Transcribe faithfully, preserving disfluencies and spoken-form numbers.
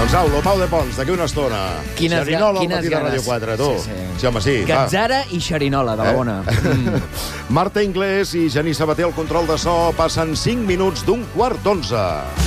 Doncs au, Pau de Pons, d'aquí una estona. Quines, Xerinola al quines matí de ganes. Ràdio quatre, tu. Sí, sí. Sí, home, sí. va. Gatzara i xerinola, de la Eh? bona. Mm. Marta Inglés i Genís Sabater al control de so passen cinc minuts d'un quart d'onze.